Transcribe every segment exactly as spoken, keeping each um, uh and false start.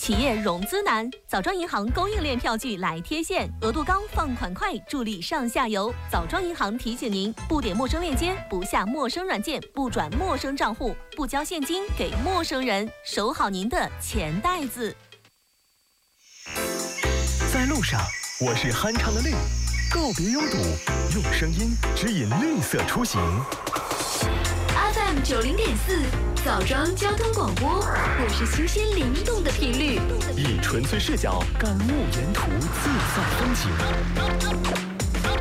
企业融资难，枣庄银行供应链票据来贴现，额度高，放款快，助力上下游。枣庄银行提醒您：不点陌生链接，不下陌生软件，不转陌生账户，不交现金给陌生人，守好您的钱袋子。 在路上，我是酣畅的绿，告别拥堵，用声音指引绿色出行。 F M 九零点四。枣庄交通广播，我是新鲜灵动的频率， 以纯粹视角感悟沿途自在风景。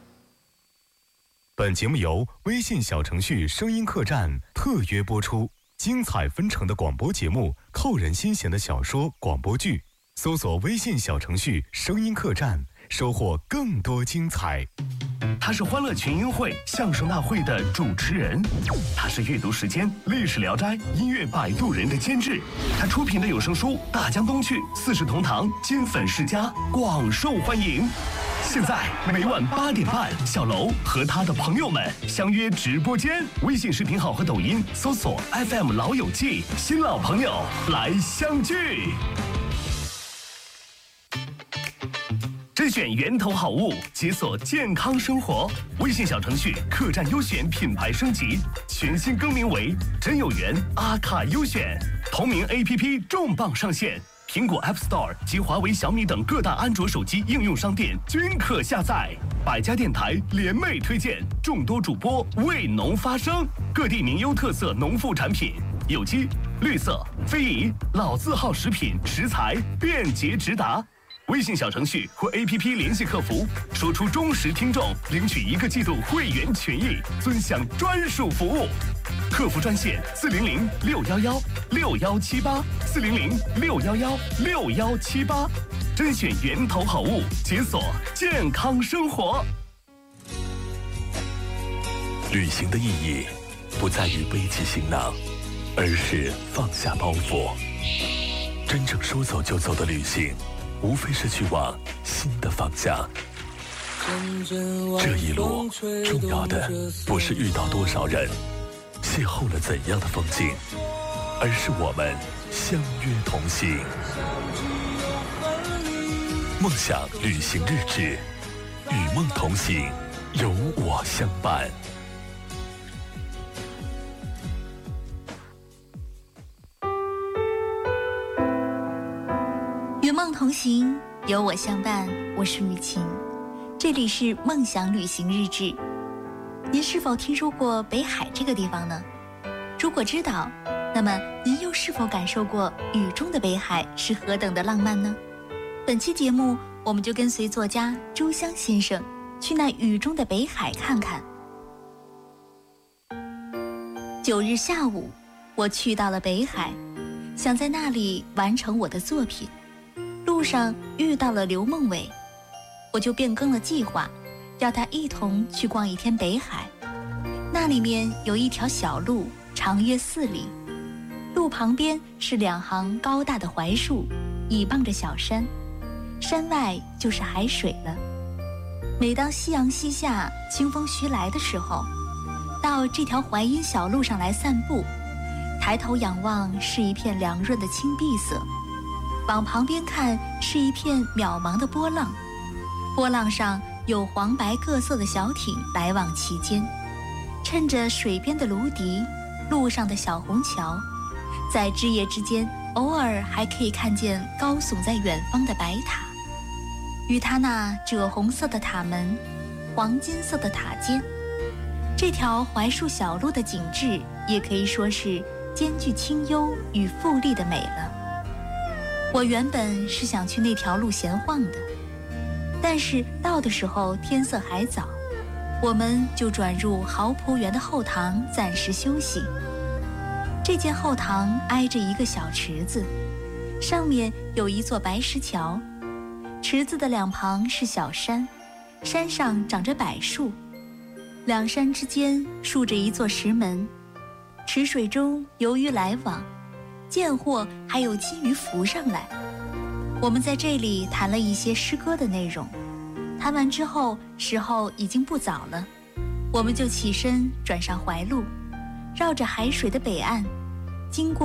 本节目由微信小程序声音客栈特约播出，精彩纷呈的广播节目，扣人心弦的小说广播剧，搜索微信小程序声音客栈，收获更多精彩。 他是欢乐群英会相声大会的主持人，他是阅读时间历史聊斋音乐摆渡人的监制，他出品的有声书《大江东去》《四世同堂》《金粉世家》广受欢迎。现在每晚八点半，小楼和他的朋友们相约直播间，微信视频号和抖音搜索 F M 老友记，新老朋友来相聚。甄选源头好物，解锁健康生活。微信小程序客栈优选品牌升级，全新更名为真有缘阿卡优选。同名 A P P 重磅上线，苹果 App Store 及华为、小米等各大安卓手机应用商店均可下载。百家电台联袂推荐，众多主播为农发声，各地名优特色农副产品，有机、绿色、非遗、老字号食品食材便捷直达。微信小程序或 A P P 联系客服，说出忠实听众，领取一个季度会员权益，尊享专属服务。客服专线四零零六幺幺六幺七八四零零六幺幺六幺七八，甄选源头好物，解锁健康生活。 旅行的意义不在于背起行囊，而是放下包袱。真正说走就走的旅行，无非是去往新的方向。这一路重要的不是遇到多少人，邂逅了怎样的风景，而是我们相约同行。梦想旅行日志，与梦同行，有我相伴。 与梦同行，有我相伴，我是雨晴，这里是梦想旅行日志。您是否听说过北海这个地方呢？如果知道，那么您又是否感受过雨中的北海是何等的浪漫呢？本期节目，我们就跟随作家朱湘先生去那雨中的北海看看。九日下午，我去到了北海，想在那里完成我的作品。路上遇到了刘梦伟，我就变更了计划，要他一同去逛一天北海。那里面有一条小路，长约四里，路旁边是两行高大的槐树，倚傍着小山，山外就是海水了。每当夕阳西下，清风徐来的时候，到这条槐荫小路上来散步，抬头仰望是一片凉润的青碧色，往旁边看是一片渺茫的波浪，波浪上有黄白各色的小艇来往其间，趁着水边的芦笛，路上的小红桥，在枝叶之间偶尔还可以看见高耸在远方的白塔，与它那赭红色的塔门，黄金色的塔尖。这条槐树小路的景致也可以说是兼具清幽与富丽的美了。我原本是想去那条路闲晃的，但是到的时候天色还早，我们就转入豪仆园的后堂暂时休息。这间后堂挨着一个小池子，上面有一座白石桥，池子的两旁是小山，山上长着柏树，两山之间竖着一座石门，池水中游鱼来往，见货还有金鱼浮上来。我们在这里谈了一些诗歌的内容，谈完之后时候已经不早了，我们就起身转上槐路，绕着海水的北岸，经过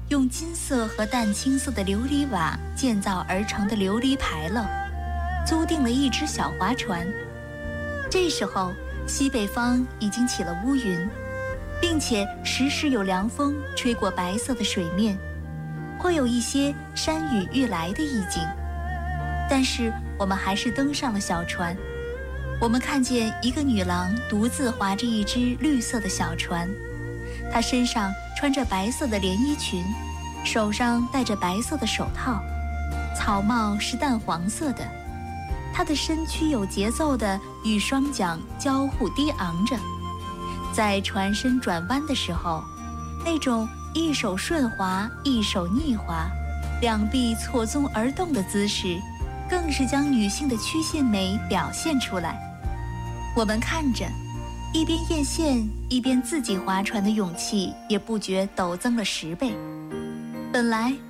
用金色和淡青色的琉璃瓦建造而成的琉璃牌楼，租订了一只小划船。这时候，西北方已经起了乌云，并且时时有凉风吹过白色的水面，会有一些山雨欲来的意境。但是我们还是登上了小船。我们看见一个女郎独自划着一只绿色的小船，她身上穿着白色的连衣裙，手上戴着白色的手套，草帽是淡黄色的。她的身躯有节奏地与双桨交互低昂着，在船身转弯的时候，那种一手顺滑一手逆滑，两臂错综而动的姿势，更是将女性的曲线美表现出来。我们看着，一边艳羡，一边自己划船的勇气也不觉陡增了十倍。本来